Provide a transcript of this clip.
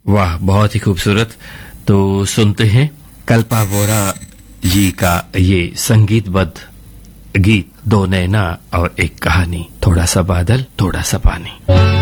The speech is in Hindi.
वाह, बहुत ही खूबसूरत। तो सुनते हैं कल्पा वोरा जी का ये संगीतबद्ध गीत, दो नैना और एक कहानी, थोड़ा सा बादल थोड़ा सा पानी।